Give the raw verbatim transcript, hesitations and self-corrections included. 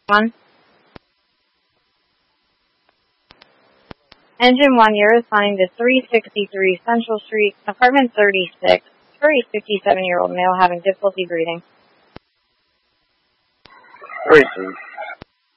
One. Engine one, you're assigned to three sixty-three Central Street, apartment thirty-six, for a fifty-seven-year-old male having difficulty breathing. Three,